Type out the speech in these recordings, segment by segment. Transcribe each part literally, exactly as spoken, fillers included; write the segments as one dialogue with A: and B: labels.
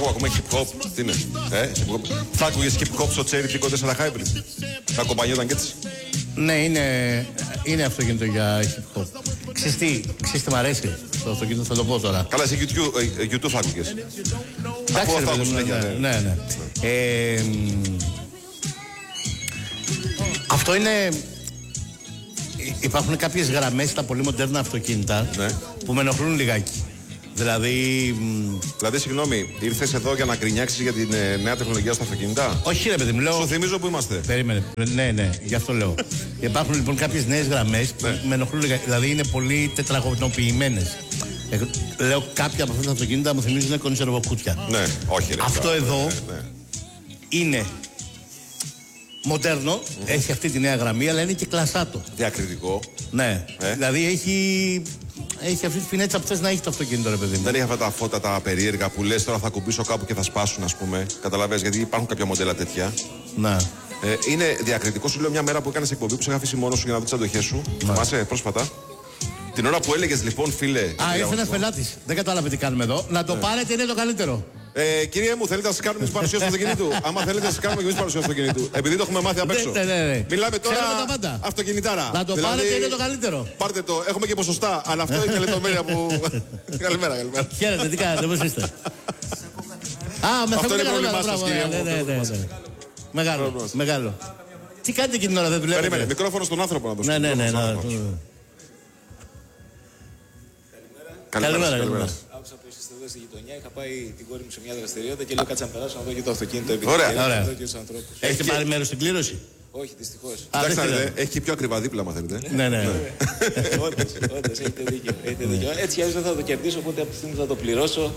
A: ακούμε hip hop. Τι είναι, ε, θα άκουγες hip hop στο Cherry Pico τέσσερα Hybrid. Θα κομπανιόταν και έτσι.
B: Ναι, είναι, είναι αυτοκίνητο για hip hop. Ξέρεις τι, ξέρεις τι μ' αρέσει το αυτοκίνητο, θα το πω τώρα.
A: Καλά, εσύ YouTube, YouTube θα άκουγες.
B: Εντάξει, ρε παιδί μου, ναι, ναι, ναι. Ε, αυτό είναι... Υπάρχουν κάποιες γραμμές στα πολύ μοντέρνα αυτοκίνητα, ναι, που με ενοχλούν λιγάκι. Δηλαδή...
A: Δηλαδή, συγγνώμη, ήρθες εδώ για να γκρινιάξεις για την ε, νέα τεχνολογία στα αυτοκίνητα.
B: Όχι, ρε παιδί μου, λέω.
A: Σου θυμίζω που είμαστε.
B: Περίμενε. Ναι, ναι, γι' αυτό λέω. Υπάρχουν λοιπόν κάποιες νέες γραμμές που ναι, με ενοχλούν λιγάκι. Δηλαδή είναι πολύ τετραγωνοποιημένες. Ε, λέω κάποια από αυτά τα αυτοκίνητα μου θυμίζουν κονσερβοκούτια.
A: Ναι, όχι, ρε.
B: Αυτό εδώ ναι, ναι, είναι μοντέρνο, mm-hmm, έχει αυτή τη νέα γραμμή, αλλά είναι και κλασάτο.
A: Διακριτικό.
B: Ναι, ε? Δηλαδή έχει. Έχει αυτή τη φινέτσα που θες να έχει το αυτοκίνητο, ρε παιδί μου.
A: Δεν έχει αυτά τα φώτα τα περίεργα που λες τώρα θα κουμπίσω κάπου και θα σπάσουν, ας πούμε. Καταλαβαίνεις, γιατί υπάρχουν κάποια μοντέλα τέτοια.
B: Να.
A: Ε, είναι διακριτικό, σου λέω μια μέρα που έκανες εκπομπή που σε είχα αφήσει μόνο σου για να δω τις αντοχές σου. Θυμάσαι πρόσφατα. Την ώρα που έλεγες λοιπόν, φίλε.
B: Α, ήρθε ένας πελάτης. Δεν κατάλαβε τι κάνουμε εδώ. Να το ναι, πάρετε, είναι το καλύτερο.
A: Ε, κυρία μου, θέλετε να σας κάνουμε τις παρουσίες του αυτοκινήτου. Άμα θέλετε να σας κάνουμε και τις παρουσίες του αυτοκινήτου. Επειδή το έχουμε μάθει απ' έξω.
B: Ναι, ναι, ναι.
A: Μιλάμε τώρα αυτοκινητάρα.
B: Να το δηλαδή, πάρετε, είναι το καλύτερο.
A: Πάρτε το, έχουμε και ποσοστά. Αλλά αυτό είναι λεπτομέρεια που. Καλημέρα, καλημέρα.
B: Χαίρετε, τι κάνετε, πώς είστε. Α, με
A: αυτό είναι πρόβλημά σας, κυρία μου.
B: Ναι, ναι, ναι. Μεγάλο, μεγάλο. Τι κάνετε εκείνη την ώρα, δεν δουλεύετε.
A: Περίμενε, μικρόφωνο στον άνθρωπο να δώσω.
B: Ναι, ναι, ναι.
A: Καλημέρα, καλημέρα.
C: Άκουσα που είστε εδώ στη γειτονιά. Είχα πάει την κόρη μου σε μια δραστηριότητα και λέω κάτσα να περάσω να δω και το αυτοκίνητο.
A: Ωραία,
B: ωραία. Έχετε πάρει μέρος στην κλήρωση?
C: Όχι, δυστυχώς.
A: Κοιτάξτε, έχει και πιο ακριβά δίπλα, μα θέλετε.
B: Ναι, ναι.
C: Όντως, όντως, έχετε δίκιο. Έτσι κι αλλιώς δεν θα το κερδίσω, οπότε από τη στιγμή θα το πληρώσω.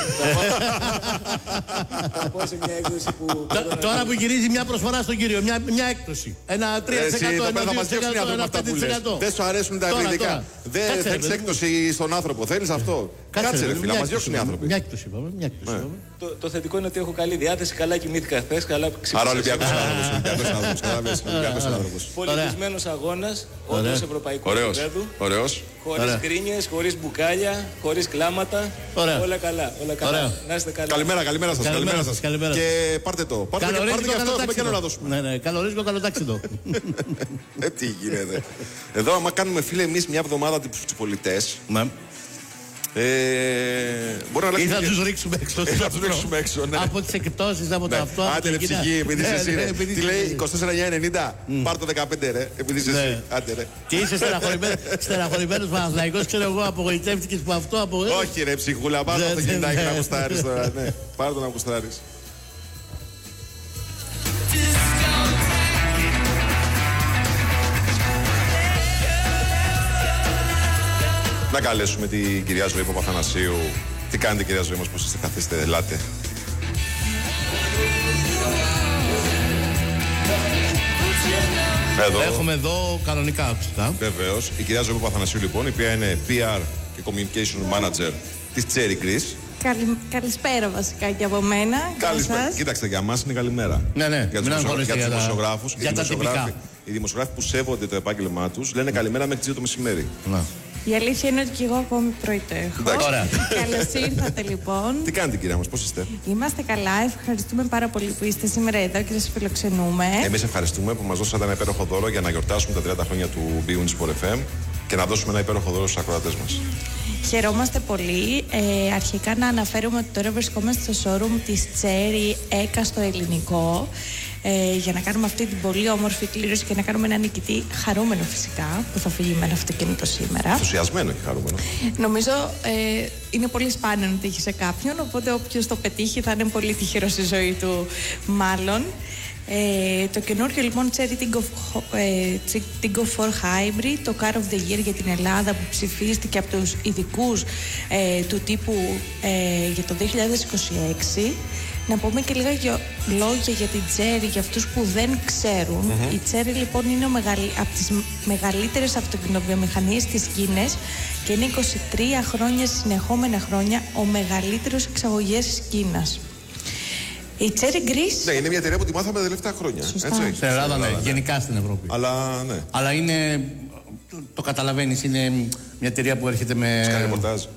C: Θα πάω σε μια έκδοση που.
B: Τώρα που γυρίζει μια προσφορά στον κύριο, μια έκπτωση. Ένα τρία τοις εκατό, ένα δύο τοις εκατό, ένα πέντε τοις εκατό.
A: Δεν σου αρέσουν τα ευρυδικά. Δεν θέλεις έκπτωση στον άνθρωπο, θέλεις αυτό. Κάτσε, ρε φίλε, να μας διώξουν οι άνθρωποι.
B: Μια έκπτωση είπαμε, μια έκπτωση.
C: Το θετικό είναι ότι έχω καλή διάθεση, καλά κοιμήθηκα χθες, καλά ξύπνησα.
A: Άρα Ολυμπιακός άνθρωπος.
C: Πολιτισμένος αγώνας, όντως ευρωπαϊκού επίπεδου.
A: Ωραίος.
C: Χωρίς γκρίνιες, χωρίς μπουκάλια, χωρίς κλάματα. Όλα καλά, όλα καλά. Να είστε καλά.
A: Καλημέρα, καλημέρα σας. Καλημέρα σας. Και πάρτε το. Πάρτε και αυτό, έχουμε και άλλο να δώσουμε.
B: Ναι, ναι, καλορίζικο, καλοτάξιδο.
A: Ε, τι γίνεται. Εδώ, άμα κάνουμε φίλε εμείς μια εβδομάδα τους πολιτές. Ε,
B: ή θα τους ρίξουμε έξω.
A: Ή θα τους ρίξουμε έξω, ναι.
B: Από τις εκπτώσεις, από το αυτό.
A: Άντε ρε ψυχή, επειδή είσαι εσύ ρε. Τι λέει, είκοσι τέσσερα εννιακόσια ενενήντα. Πάρ' το δεκαπέντε ρε, επειδή είσαι εσύ. Άντε ρε.
B: Και είσαι στεναχωρημένος Παναθηναϊκός, ξέρω εγώ, απογοητεύτηκες που αυτό από...
A: Όχι ρε ψυχούλα, πάρ' το αυτοκινητάκι να κουστάρεις τώρα. Πάρ' το να κουστάρεις. Να καλέσουμε την κυρία Ζωή Παπαθανασίου. Τι κάνετε κυρία Ζωή μας, πώς είστε, καθίστε, ελάτε.
B: Εδώ. Έχουμε εδώ κανονικά ακουστικά.
A: Βεβαίως. Η κυρία Ζωή Παπαθανασίου λοιπόν, η οποία είναι πι αρ και Communication Manager της Cherry Greece.
D: Καλη... Καλησπέρα βασικά και από μένα.
A: Καλησπέρα. Κοίταξτε, για μας είναι καλημέρα.
B: Ναι, ναι.
A: Για τους δημοσιογράφους.
B: Για τα τυπικά.
A: Οι δημοσιογράφοι που σέβονται το επάγγελμά τους λένε καλημέρα μέχρι τις δύο το μεσημέρι.
B: Να.
D: Η αλήθεια είναι ότι και εγώ ακόμη πρωί το έχω. Καλώς ήρθατε λοιπόν.
A: Τι κάνετε κυρία μας, πώς είστε?
D: Είμαστε καλά, ευχαριστούμε πάρα πολύ που είστε σήμερα εδώ και σας φιλοξενούμε.
A: Εμείς ευχαριστούμε που μας δώσατε ένα υπέροχο δώρο για να γιορτάσουμε τα τριάντα χρόνια του Big Win Sport εφ εμ και να δώσουμε ένα υπέροχο δώρο στους ακροατές μας.
D: Χαιρόμαστε πολύ. Ε, αρχικά να αναφέρουμε ότι τώρα βρισκόμαστε στο showroom της Cherry Έκα στο ελληνικό ε, για να κάνουμε αυτή την πολύ όμορφη κλήρωση και να κάνουμε ένα νικητή χαρούμενο φυσικά που θα φύγει με ένα αυτοκίνητο σήμερα.
A: Ενθουσιασμένο και χαρούμενο.
D: Νομίζω ε, είναι πολύ σπάνιο να τύχει σε κάποιον, οπότε όποιος το πετύχει θα είναι πολύ τυχερός στη ζωή του μάλλον. Ε, το καινούργιο λοιπόν Cherry Tiggo, ε, Tiggo φορ Hybrid, το Car of the Year για την Ελλάδα που ψηφίστηκε από τους ειδικούς ε, του τύπου ε, για το δύο χιλιάδες είκοσι έξι. Να πούμε και λίγα για, λόγια για την Cherry για αυτούς που δεν ξέρουν. Mm-hmm. Η Cherry λοιπόν είναι μεγαλ, από τις μεγαλύτερες αυτοκινητοβιομηχανίες της Κίνας και είναι είκοσι τρία χρόνια συνεχόμενα χρόνια ο μεγαλύτερος εξαγωγέας της Κίνας. Η Cherry Greece.
A: Ναι, είναι μια εταιρεία που τη μάθαμε τα τελευταία χρόνια.
D: Σωστά.
A: Έτσι,
B: στην Ελλάδα, ναι, γενικά στην Ευρώπη.
A: Αλλά, ναι.
B: Αλλά είναι, το, το καταλαβαίνεις, είναι μια εταιρεία που έρχεται με...
A: Σκάνει ρεπορτάζ.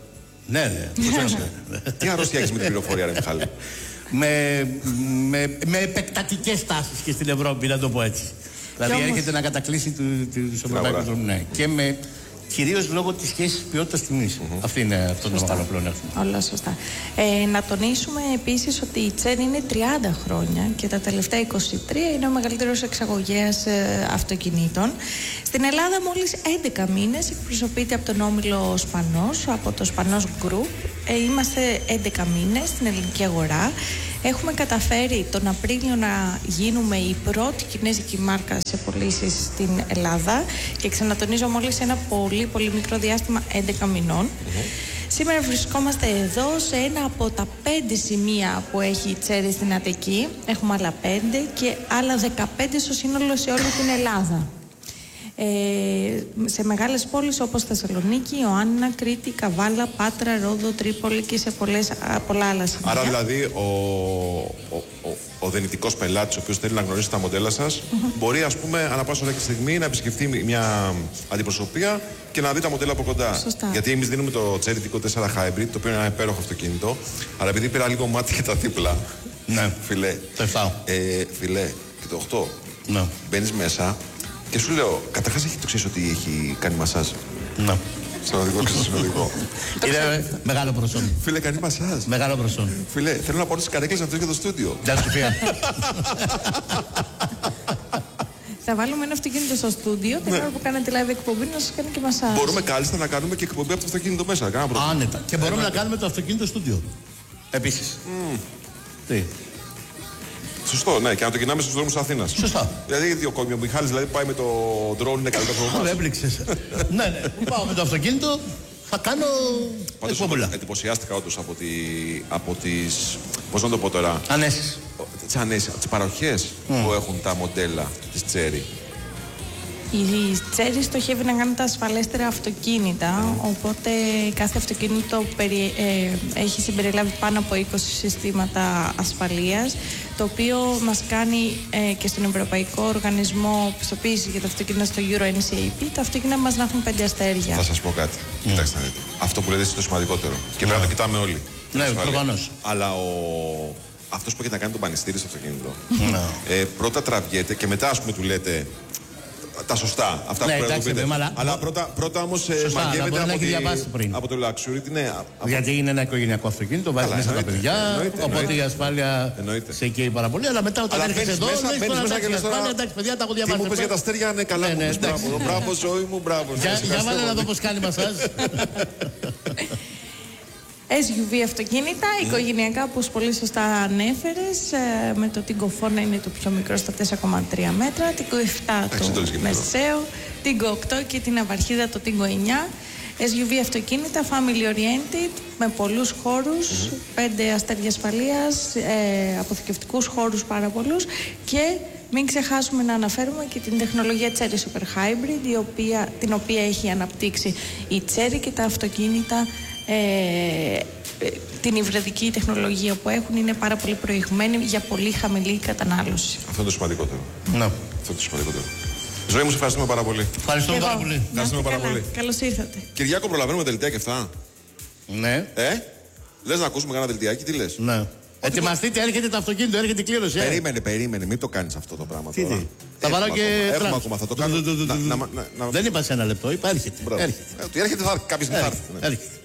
B: Ναι, ναι.
A: Τι αρρώστια έχεις με την πληροφορία, ρε Μιχάλη?
B: με, με, με επεκτατικές τάσεις και στην Ευρώπη, να το πω έτσι. Δηλαδή όμως... έρχεται να κατακλείσει του, του, του ευρωπαϊκού δρόμου. Ναι. Και με, κυρίως λόγω της σχέσης ποιότητας-τιμής. Mm-hmm. Αυτή είναι αυτό το μεγάλο πλεονέκτημα.
D: Όλα σωστά. Ε, να τονίσουμε επίσης ότι η Chery είναι τριάντα χρόνια και τα τελευταία είκοσι τρία είναι ο μεγαλύτερος εξαγωγέας ε, αυτοκινήτων. Στην Ελλάδα μόλις έντεκα μήνες εκπροσωπείται από τον όμιλο Σπανός, από το Σπανός Group. Ε, είμαστε έντεκα μήνες στην ελληνική αγορά. Έχουμε καταφέρει τον Απρίλιο να γίνουμε η πρώτη κινέζικη μάρκα σε πωλήσεις στην Ελλάδα και ξανατονίζω μόλις ένα πολύ πολύ μικρό διάστημα έντεκα μηνών. Mm-hmm. Σήμερα βρισκόμαστε εδώ σε ένα από τα πέντε σημεία που έχει η Chery στην Αττική. Έχουμε άλλα πέντε και άλλα δεκαπέντε στο σύνολο σε όλη την Ελλάδα. Ε, σε μεγάλες πόλεις όπως Θεσσαλονίκη, Ιωάννα, Κρήτη, Καβάλα, Πάτρα, Ρόδο, Τρίπολη και σε πολλές, πολλά άλλα σημεία.
A: Άρα δηλαδή ο, ο, ο, ο δυνητικός πελάτης ο οποίος θέλει να γνωρίσει τα μοντέλα σας mm-hmm. μπορεί ας πούμε ανά πάσα ώρα και στιγμή να επισκεφτεί μια αντιπροσωπεία και να δει τα μοντέλα από κοντά.
D: Σωστά.
A: Γιατί εμείς δίνουμε το Chery Tigo τέσσερα Hybrid, το οποίο είναι ένα υπέροχο αυτοκίνητο, αλλά επειδή πήρα λίγο μάτι και τα δίπλα.
B: Ναι,
A: φιλέ.
B: Το εφτά.
A: Ε, φιλέ, και το οκτώ.
B: Ναι.
A: Μπαίνεις μέσα. Και σου λέω, καταρχάς το ξέρεις ότι έχει κάνει μασάζ?
B: Ναι.
A: Στον οδηγό και στον οδηγό.
B: Είναι μεγάλο προσόν.
A: Φίλε, κάνει μασάζ.
B: Μεγάλο προσόν.
A: Φίλε, θέλω να πάρω τις καρέκλες αυτές για το στούντιο.
B: Γεια σου, Σοφία.
D: Θα βάλουμε ένα αυτοκίνητο στο στούντιο την ώρα που κάνετε live εκπομπή να σας κάνει και μασάζ.
A: Μπορούμε κάλλιστα να κάνουμε και εκπομπή από το αυτοκίνητο μέσα.
B: Άνετα. Και μπορούμε να κάνουμε το αυτοκίνητο στούντιο. Επίσης. Τι.
A: Σωστό, ναι, και να το κοινάμε στους δρόμους της Αθήνας.
B: Σωστά.
A: Δηλαδή, ο Μιχάλης δηλαδή, πάει με το ντρόουν, είναι καλύτερο από εμάς.
B: Έμπληξες. Ναι, ναι. Πάω με το αυτοκίνητο, θα κάνω.
A: Πάντως, εντυπωσιάστηκα όντως από, τη, από τις. Πώς να το πω τώρα.
B: Ανέσεις.
A: Τις ανέσεις, τις παροχές mm. που έχουν τα μοντέλα της Chery.
D: Η Chery στοχεύει να κάνει τα ασφαλέστερα αυτοκίνητα, mm. οπότε κάθε αυτοκίνητο περι, ε, έχει συμπεριλάβει πάνω από είκοσι συστήματα ασφαλείας, το οποίο μας κάνει ε, και στον Ευρωπαϊκό Οργανισμό Πιστοποίηση για τα αυτοκίνητα στο Euro εν σι έι πι, τα αυτοκίνητα μας να έχουν πέντε αστέρια.
A: Θα σας πω κάτι. Mm. Κοιτάξτε, αυτό που λέτε είναι το σημαντικότερο. Και πρέπει να το κοιτάμε όλοι.
B: Ναι, προφανώς.
A: Αλλά ο... αυτός που έχει να κάνει τον πανιστήρι στο αυτοκίνητο, mm. ε, πρώτα τραβιέται και μετά, ας πούμε, του λέτε τα σωστά. Αυτά
B: ναι,
A: που πρέπει να πείτε.
B: Αλλά,
A: αλλά πρώτα, πρώτα όμως μαγεύεται από, τη... από το luxury. Ναι, από...
B: Γιατί είναι ένα οικογενειακό αυτοκίνητο, βάζει μέσα τα παιδιά. Εννοείται, οπότε εννοείται. Η ασφάλεια εννοείται. Σε καίει πάρα πολύ. Αλλά μετά όταν έρχεσαι εδώ, μέσα, λες, τώρα, εντάξει,
A: μέσα,
B: ασφάλεια, εντάξει, παιδιά, τα έχω διαβάσει.
A: Τι μου πες για τα αστέρια, ναι, καλά. Ναι, ναι, μπράβο, ζωή μου, μπράβο.
B: Για βάλε να δω πώς κάνει μασάζ.
D: ες γιου βι αυτοκίνητα, mm. οικογενειακά, όπως πολύ σωστά ανέφερες, με το Tigo φορ να είναι το πιο μικρό στα τέσσερα κόμμα τρία μέτρα, Tigo επτά το μεσαίο, Tigo οκτώ και την απαρχίδα το Tigo εννιά. ες γιου βι αυτοκίνητα, family oriented, με πολλούς χώρους, mm-hmm. πέντε αστέρια ασφαλείας, ε, αποθηκευτικούς χώρους πάρα πολλούς και μην ξεχάσουμε να αναφέρουμε και την τεχνολογία Chery Super Hybrid, η οποία, την οποία έχει αναπτύξει η Chery και τα αυτοκίνητα. Ε, την υβριδική τεχνολογία που έχουν είναι πάρα πολύ προηγμένη για πολύ χαμηλή κατανάλωση.
A: Αυτό είναι το σημαντικότερο.
B: Ναι.
A: Αυτό είναι το σημαντικότερο. Ζωή μου, σε ευχαριστούμε πάρα πολύ.
B: Ευχαριστούμε πάρα πολύ.
A: Ευχαριστούμε πάρα πολύ.
D: Καλώς ήρθατε.
A: Κυριάκο, προλαβαίνουμε δελτία και αυτά.
B: Ναι.
A: Ε, λες να ακούσουμε κανένα δελτιάκι, τι λες?
B: Ναι. Ετοιμαστείτε, έρχεται το αυτοκίνητο, έρχεται η κλήρωση.
A: Περίμενε, περίμενε, μην το κάνεις αυτό το πράγμα τώρα.
B: Τι, θα βάλω και.
A: Έχουμε ακόμα, θα το κάνω.
B: Δεν είπα σε ένα λεπτό, είπα έρχεται.
A: Έρχεται, έρχεται, κάποιος θα έρθει.